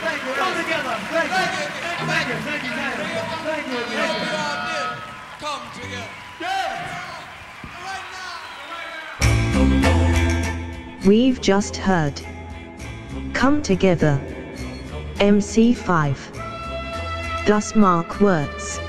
Come together. Thank you. Thank you. Thank you. Thank you. Thank you. Come together. We've just heard Come Together, MC5. Thus mark words.